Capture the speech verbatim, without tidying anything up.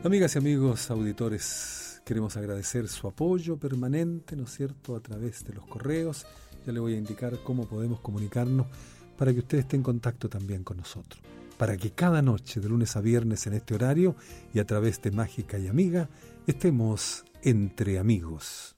Amigas y amigos auditores, queremos agradecer su apoyo permanente, ¿no es cierto?, a través de los correos. Ya le voy a indicar cómo podemos comunicarnos para que usted esté en contacto también con nosotros. Para que cada noche, de lunes a viernes en este horario y a través de Mágica y Amiga, estemos entre amigos.